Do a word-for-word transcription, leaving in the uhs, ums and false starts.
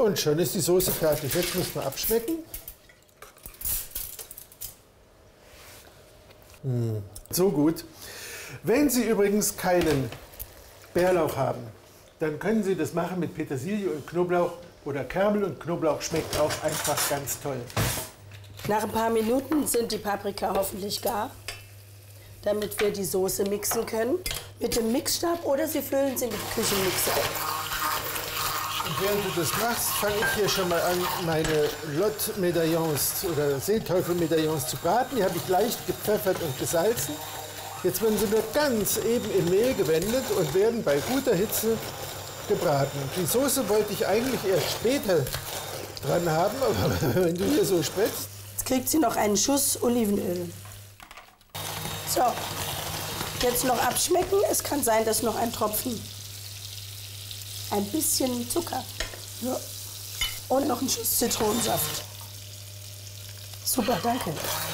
Und schon ist die Soße fertig. Jetzt muss man abschmecken. Mmh, so gut. Wenn Sie übrigens keinen Bärlauch haben, dann können Sie das machen mit Petersilie und Knoblauch oder Kernel und Knoblauch schmeckt auch einfach ganz toll. Nach ein paar Minuten sind die Paprika hoffentlich gar, damit wir die Soße mixen können mit dem Mixstab oder Sie füllen sie mit Küchenmixer. Und während du das machst, fange ich hier schon mal an, meine Lot-Medaillons oder Seeteufel-Medaillons zu braten. Die habe ich leicht gepfeffert und gesalzen. Jetzt werden sie nur ganz eben im Mehl gewendet und werden bei guter Hitze gebraten. Die Soße wollte ich eigentlich erst später dran haben, aber wenn du hier so spritzt. Jetzt kriegt sie noch einen Schuss Olivenöl. So, jetzt noch abschmecken. Es kann sein, dass noch ein Tropfen, ein bisschen Zucker so. Und noch ein Schuss Zitronensaft. Super, danke.